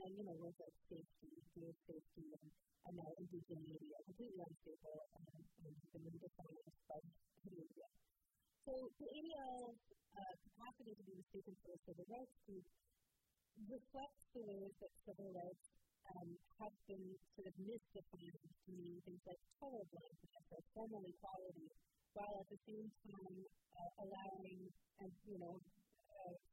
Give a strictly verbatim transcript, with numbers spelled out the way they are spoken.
then, you know, words like safety, food safety, and, and now indigeneity are completely unstable and, and have been redefined by Canada. So the A D L's uh, capacity to be mistaken for a civil rights group reflects the ways that civil rights um, have been sort of misdefined to mean things like colorblindness or formal equality, while at the same time uh, allowing and, you know,